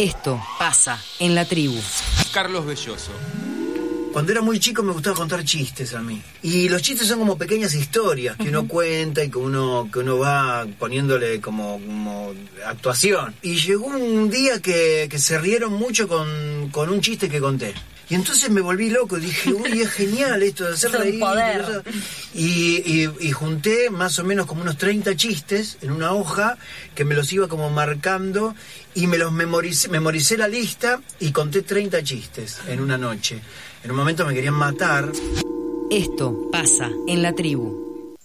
Esto pasa en la tribu. Carlos Belloso. Cuando era muy chico me gustaba contar chistes a mí. Y los chistes son como pequeñas historias que uno cuenta y que uno va poniéndole como actuación. Y llegó un día que se rieron mucho con un chiste que conté. Y entonces me volví loco y dije, uy, es genial esto de hacer reír. Y junté más o menos como unos 30 chistes en una hoja que me los iba como marcando y me los memoricé la lista y conté 30 chistes en una noche. En un momento me querían matar. Esto pasa en la tribu.